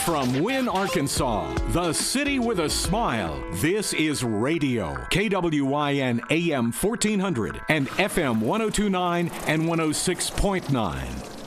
From Wynne, Arkansas, the city with a smile. This is radio. KWYN AM 1400 and FM 1029 and 106.9.